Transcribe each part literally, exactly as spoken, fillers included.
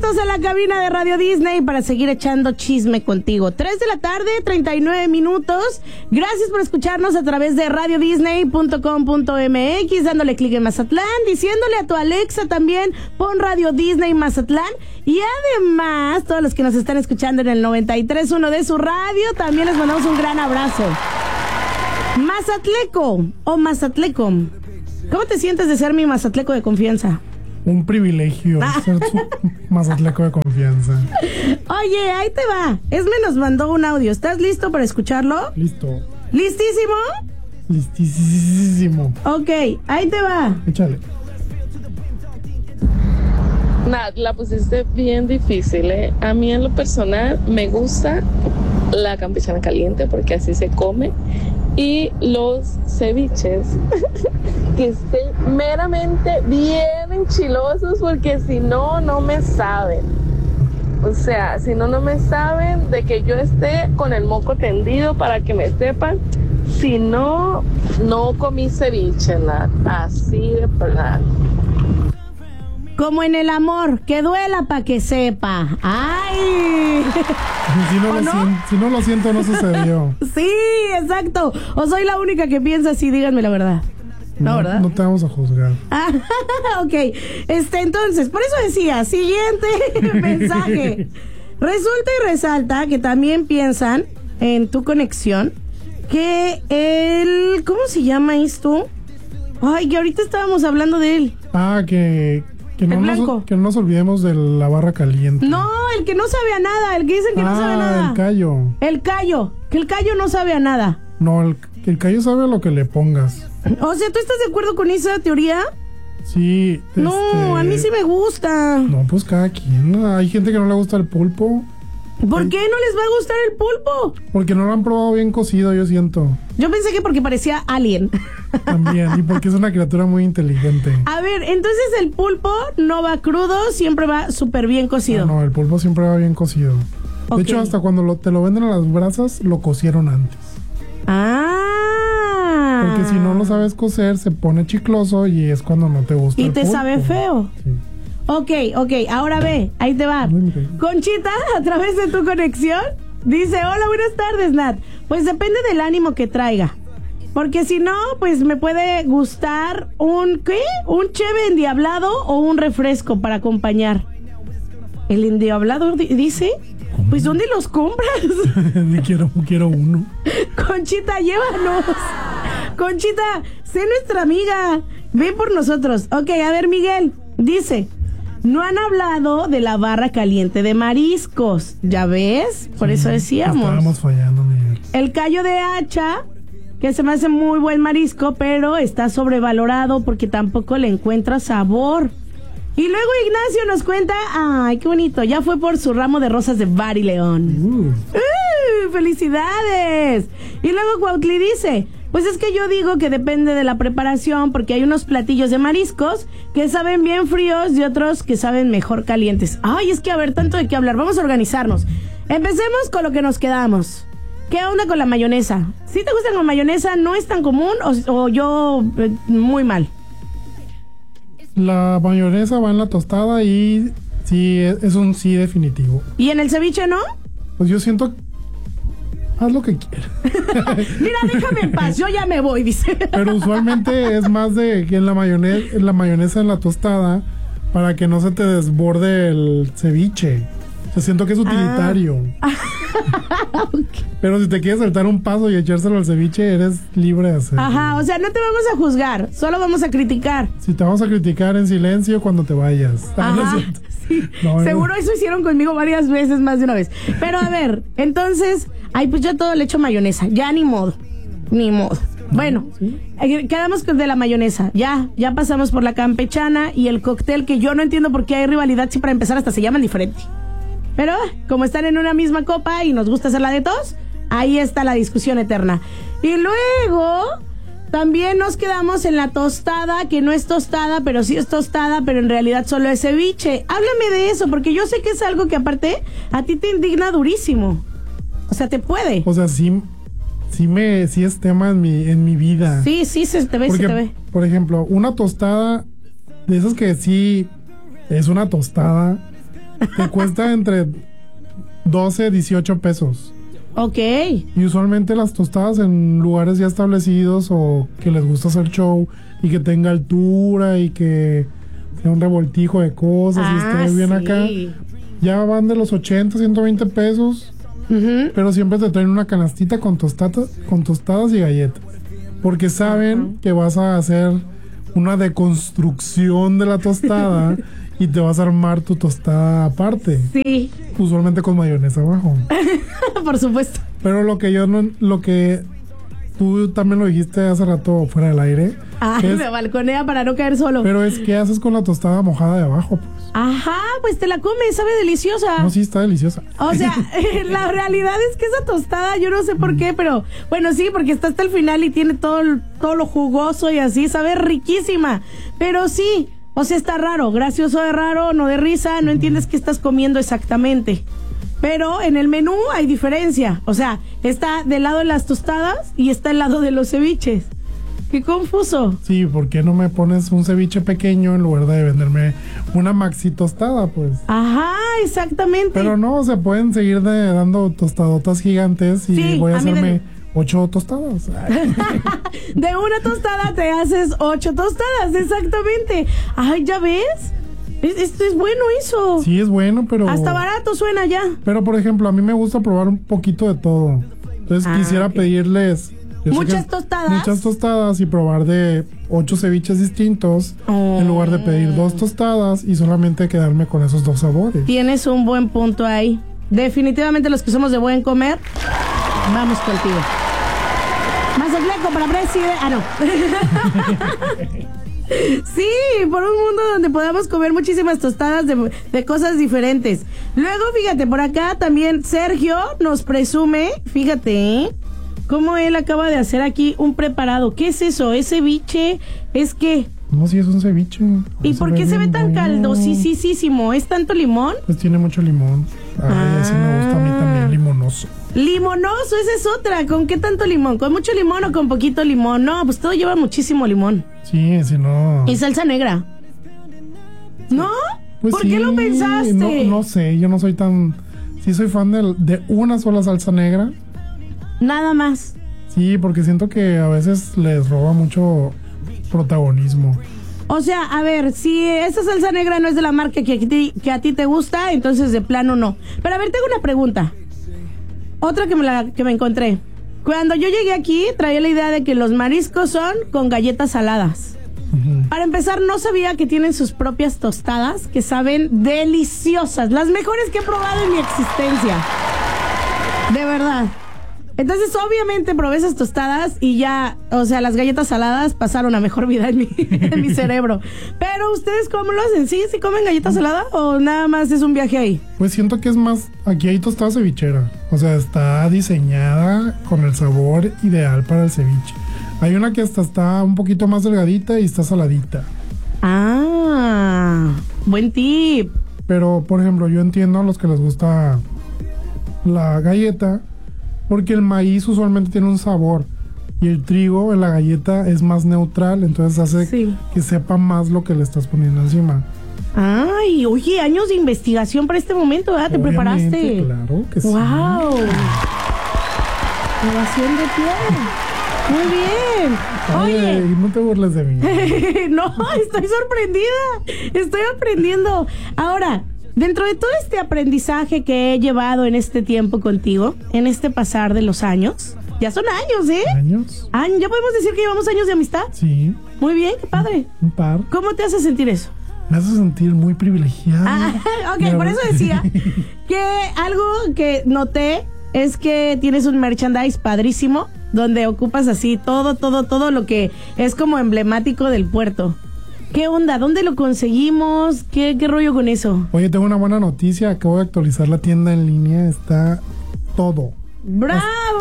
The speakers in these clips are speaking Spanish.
listos en la cabina de Radio Disney para seguir echando chisme contigo. tres de la tarde, treinta y nueve minutos. Gracias por escucharnos a través de radio disney punto com punto m x, dándole clic en Mazatlán, diciéndole a tu Alexa también, pon Radio Disney Mazatlán. Y además, todos los que nos están escuchando en el noventa y tres punto uno de su radio, también les mandamos un gran abrazo. Mazatleco o Mazatleco, ¿cómo te sientes de ser mi Mazatleco de confianza? Un privilegio ser tu Mazatleco de confianza. Oye, ahí te va. Esme nos mandó un audio. ¿Estás listo para escucharlo? Listo. ¿Listísimo? Listísimo. Ok, ahí te va. Échale. Nat, la pusiste bien difícil, ¿eh? A mí en lo personal me gusta la campechana caliente porque así se come. Y los ceviches que estén meramente bien enchilosos porque si no, no me saben. O sea, si no, no me saben de que yo esté con el moco tendido para que me sepan. Si no, no comí ceviche, Nat. Así de plano. Como en el amor, que duela pa' que sepa. ¡Ay! Si no, lo no? Siento, si no lo siento, no sucedió. Sí, exacto. O soy la única que piensa así, díganme la verdad. No, No, ¿verdad? no te vamos a juzgar. Ah, ok. Este, entonces, por eso decía, siguiente mensaje. Resulta y resalta que también piensan en tu conexión que el... ¿Cómo se llama esto? Ay, que ahorita estábamos hablando de él. Ah, que... Que no, nos, que no nos olvidemos de la barra caliente. No, el que no sabe a nada, el que dicen que ah, no sabe a nada. el callo. El callo, que el callo no sabe a nada. No, el, el callo sabe a lo que le pongas. O sea, ¿tú estás de acuerdo con esa teoría? Sí. No, este... a mí sí me gusta. No, pues cada quien. Hay gente que no le gusta el pulpo. ¿Por Hay... qué no les va a gustar el pulpo? Porque no lo han probado bien cocido, yo siento. Yo pensé que porque parecía alien. También, y porque es una criatura muy inteligente. A ver, entonces el pulpo no va crudo, siempre va súper bien cocido. Ah, no, el pulpo siempre va bien cocido. Okay. De hecho, hasta cuando lo, te lo venden a las brasas, lo cocieron antes. Ah. Porque si no lo sabes cocer, se pone chicloso y es cuando no te gusta. Y el te pulpo. sabe feo. Sí. Ok, ok, ahora ve, ahí te va. Conchita, a través de tu conexión, dice, hola, buenas tardes, Nat. Pues depende del ánimo que traiga. Porque si no, pues me puede gustar un, ¿qué? Un cheve endiablado o un refresco para acompañar. ¿El endiablado dice? ¿Cómo? Pues ¿dónde los compras? quiero, quiero uno. Conchita, llévanos. Conchita, sé nuestra amiga. Ven por nosotros. Ok, a ver, Miguel, dice... No han hablado de la barra caliente de mariscos. ¿Ya ves? Por sí, eso decíamos. Estábamos fallando, Miguel. El callo de hacha, que se me hace muy buen marisco, pero está sobrevalorado porque tampoco le encuentra sabor. Y luego Ignacio nos cuenta, ay, qué bonito, ya fue por su ramo de rosas de Bari León. Uh. ¡Uh! ¡Felicidades! Y luego Cuautli dice... Pues es que yo digo que depende de la preparación, porque hay unos platillos de mariscos que saben bien fríos y otros que saben mejor calientes. Ay, es que a ver, tanto de qué hablar, vamos a organizarnos. Empecemos con lo que nos quedamos. ¿Qué onda con la mayonesa? ¿Sí te gusta con mayonesa? ¿No es tan común o, o yo eh, muy mal? La mayonesa va en la tostada y sí, es un sí definitivo. ¿Y en el ceviche no? Pues yo siento... Haz lo que quieras. Mira, déjame en paz, yo ya me voy, dice. Pero usualmente es más de que en la mayonesa, en la mayonesa en la tostada, para que no se te desborde el ceviche. O sea, siento que es utilitario. Ah. Okay. Pero si te quieres saltar un paso y echárselo al ceviche, eres libre de hacerlo. Ajá, o sea, no te vamos a juzgar, solo vamos a criticar. Si te vamos a criticar en silencio cuando te vayas. Ajá, ah, no sí. no, Seguro no. Eso hicieron conmigo varias veces, más de una vez. Pero a ver, entonces, ay, pues yo todo le echo mayonesa, ya ni modo, ni modo. Bueno, ¿sí? Quedamos con de la mayonesa. Ya, ya pasamos por la campechana y el cóctel, que yo no entiendo por qué hay rivalidad si para empezar hasta se llaman diferente. Pero como están en una misma copa y nos gusta hacerla de todos, ahí está la discusión eterna. Y luego también nos quedamos en la tostada, que no es tostada, pero sí es tostada, pero en realidad solo es ceviche. Háblame de eso, porque yo sé que es algo que aparte a ti te indigna durísimo. O sea, te puede. O sea, sí, sí me, sí es tema en mi, en mi vida. Sí, sí se te ve, porque, se te ve. Por ejemplo, una tostada de esas que sí es una tostada. te cuesta entre doce, dieciocho pesos. Ok. Y usualmente las tostadas en lugares ya establecidos o que les gusta hacer show y que tenga altura y que sea un revoltijo de cosas Ah, y esté bien sí. acá, ya van de los ochenta, ciento veinte pesos. Ujú. Pero siempre te traen una canastita con tostadas, con tostadas y galletas. Porque saben Ajá. que vas a hacer una deconstrucción de la tostada y te vas a armar tu tostada aparte. Sí, Usualmente con mayonesa abajo. por supuesto. Pero lo que yo no, lo que tú también lo dijiste hace rato fuera del aire. Ay, es- me balconea para no caer solo. pero es que haces con la tostada mojada de abajo, pues. Ajá, pues te la comes, sabe deliciosa. No, sí, está deliciosa. O sea, la realidad es que esa tostada, yo no sé por qué, pero bueno, sí, porque está hasta el final y tiene todo, el- todo lo jugoso y así, sabe riquísima. Pero sí, o sea, está raro, gracioso de raro, no de risa, no entiendes qué estás comiendo exactamente. Pero en el menú hay diferencia. O sea, está del lado de las tostadas y está del lado de los ceviches. Qué confuso. Sí, ¿por qué no me pones un ceviche pequeño en lugar de venderme una maxi tostada, pues? Ajá, exactamente. Pero no, se pueden seguir de- dando tostadotas gigantes y Sí, voy a a mí hacerme de- ocho tostadas. Ay, De una tostada te haces ocho tostadas, exactamente. Ay, ¿ya ves? Es- Esto es bueno eso. sí, es bueno, pero... Hasta barato suena ya. Pero, por ejemplo, a mí me gusta probar un poquito de todo. Entonces Ah, quisiera ok. pedirles... yo sé Muchas que- tostadas. Muchas tostadas y probar de ocho ceviches distintos Oh. en lugar de pedir dos tostadas y solamente quedarme con esos dos sabores. Tienes un buen punto ahí. Definitivamente los que somos de buen comer, vamos contigo. Mazatleco para presidente. Ah, no. Sí, por un mundo donde podamos comer muchísimas tostadas de, de cosas diferentes. Luego, fíjate, por acá también Sergio nos presume, fíjate, ¿eh? Cómo él acaba de hacer aquí un preparado. ¿Qué es eso? ¿Es ceviche? ¿Es qué? No, sí, es un ceviche. ¿Y por qué se ve bien tan bueno. caldosísimo? ¿Es tanto limón? Pues tiene mucho limón. Ay, así me gusta a mí también, limonoso. Limonoso, esa es otra. ¿Con qué tanto limón? ¿Con mucho limón o con poquito limón? No, pues todo lleva muchísimo limón. Sí, si no... Y salsa negra. ¿No? Pues ¿Por sí, qué lo pensaste? No, no sé, yo no soy tan... Sí soy fan de, de una sola salsa negra. Nada más. Sí, porque siento que a veces les roba mucho protagonismo. O sea, a ver, si esa salsa negra no es de la marca que a ti, que a ti te gusta, entonces de plano no. Pero a ver, tengo una pregunta. Otra que me, la, que me encontré. Cuando yo llegué aquí, traía la idea de que los mariscos son con galletas saladas. Ujú. Para empezar, no sabía que tienen sus propias tostadas que saben deliciosas. Las mejores que he probado en mi existencia. De verdad. Entonces, obviamente, probé esas tostadas y ya, o sea, las galletas saladas pasaron a mejor vida en mi, en mi cerebro. Pero, ¿ustedes cómo lo hacen? ¿Sí? ¿Sí comen galleta salada o nada más es un viaje ahí? Pues siento que es más... Aquí hay tostada cevichera. O sea, está diseñada con el sabor ideal para el ceviche. Hay una que hasta está un poquito más delgadita y está saladita. Ah, buen tip. Pero, por ejemplo, yo entiendo a los que les gusta la galleta, porque el maíz usualmente tiene un sabor y el trigo en la galleta es más neutral, entonces hace Sí. que sepa más lo que le estás poniendo encima. Ay, oye, años de investigación para este momento, ¿verdad? ¿Te Obviamente, preparaste? Claro que sí. ¡Wow! Ovación de pie. Muy bien. Oye, Oye. no te burles de mí. No, estoy sorprendida. Estoy aprendiendo. Ahora, dentro de todo este aprendizaje que he llevado en este tiempo contigo, en este pasar de los años, ya son años, ¿eh? ¿Años? Años, ¿ya podemos decir que llevamos años de amistad? Sí, Muy bien, qué padre. un par. ¿Cómo te hace sentir eso? Me hace sentir muy privilegiado. Ah, ok, La por verdad- eso decía que algo que noté es que tienes un merchandise padrísimo donde ocupas así todo, todo, todo lo que es como emblemático del puerto. ¿Qué onda? ¿Dónde lo conseguimos? ¿Qué, qué rollo con eso? Oye, tengo una buena noticia. Acabo de actualizar la tienda en línea. Está todo. ¡Bravo!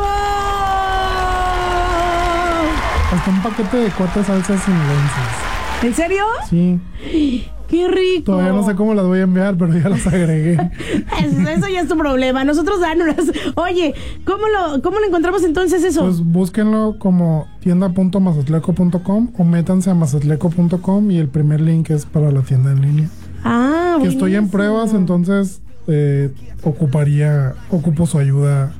Hasta un paquete de cuatro salsas sinaloenses. ¿En serio? Sí. ¡Qué rico! Todavía no sé cómo las voy a enviar, pero ya las agregué. Eso, eso ya es tu problema. Nosotros dánolas. Oye, ¿cómo lo, cómo lo encontramos entonces eso? Pues búsquenlo como tienda punto mazatleco punto com o métanse a mazatleco punto com y el primer link es para la tienda en línea. Ah, Ah, que estoy en pruebas, entonces eh, ocuparía, ocupo su ayuda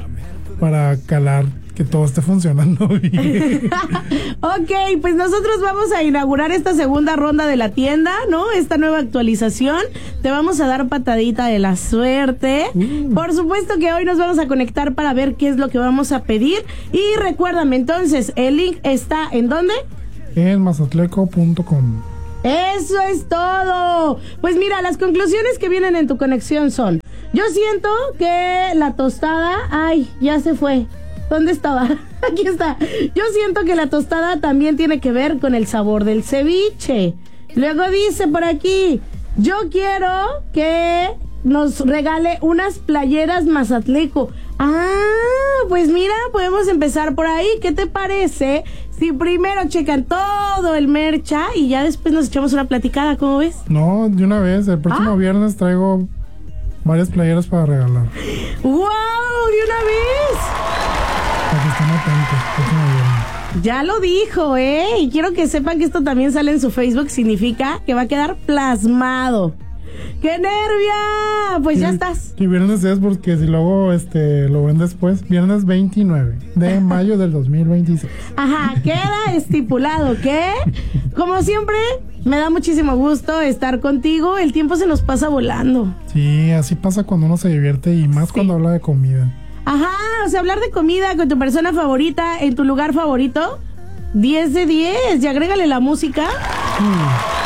para calar que todo esté funcionando bien. Ok, pues nosotros vamos a inaugurar esta segunda ronda de la tienda, ¿no? Esta nueva actualización. Te vamos a dar patadita de la suerte. Uh. Por supuesto que hoy nos vamos a conectar para ver qué es lo que vamos a pedir. Y recuérdame, entonces, el link está ¿en dónde? En mazatleco punto com. Eso es todo. Pues mira, las conclusiones que vienen en tu conexión son: yo siento que la tostada, ay, ya se fue. ¿Dónde estaba? Aquí está. Yo siento que la tostada también tiene que ver con el sabor del ceviche. Luego dice por aquí: yo quiero que nos regale unas playeras Mazatleco. Ah, pues mira, podemos empezar por ahí. ¿Qué te parece si primero checan todo el mercha y ya después nos echamos una platicada? ¿Cómo ves? No, de una vez. El próximo ah. viernes traigo varias playeras para regalar. ¡Wow! ¿De una vez? Para que estén atentos, próximo viernes. Ya lo dijo, ¿eh? Y quiero que sepan que esto también sale en su Facebook. Significa que va a quedar plasmado. ¡Qué nervia! Pues que, ya estás. Que viernes es porque si luego este, lo ven después. Viernes veintinueve de mayo del dos mil veintiséis. Ajá, queda estipulado que, como siempre, me da muchísimo gusto estar contigo. El tiempo se nos pasa volando. Sí, así pasa cuando uno se divierte y más sí. cuando habla de comida. Ajá, o sea, hablar de comida con tu persona favorita, en tu lugar favorito, diez de diez. Y agrégale la música. Mm.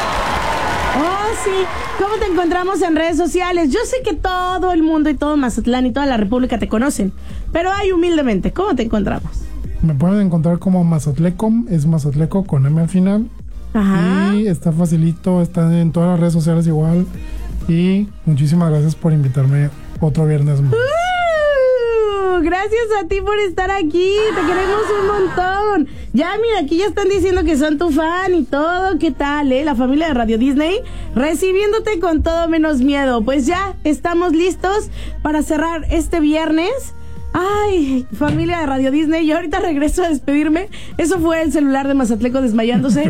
Oh, sí. ¿Cómo te encontramos en redes sociales? Yo sé que todo el mundo y todo Mazatlán y toda la República te conocen, pero ay, humildemente, ¿cómo te encontramos? Me pueden encontrar como Mazatleco, es Mazatleco con M al final. Ajá. Y está facilito, está en todas las redes sociales igual. Y muchísimas gracias por invitarme otro viernes más. Uh, gracias a ti por estar aquí, te queremos un montón. Ya, mira, aquí ya están diciendo que son tu fan y todo. ¿Qué tal, eh? La familia de Radio Disney recibiéndote con todo menos miedo. Pues ya estamos listos para cerrar este viernes. Ay, familia de Radio Disney, yo ahorita regreso a despedirme. Eso fue el celular de Mazatleco desmayándose.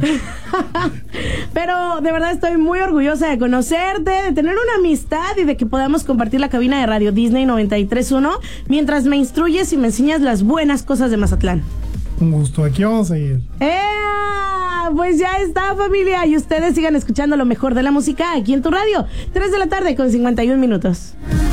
Pero de verdad estoy muy orgullosa de conocerte, de tener una amistad y de que podamos compartir la cabina de Radio Disney noventa y tres punto uno mientras me instruyes y me enseñas las buenas cosas de Mazatlán. Un gusto, aquí vamos a ir. ¡Ea! Pues ya está, familia, y ustedes sigan escuchando lo mejor de la música aquí en tu radio. tres de la tarde con cincuenta y un minutos.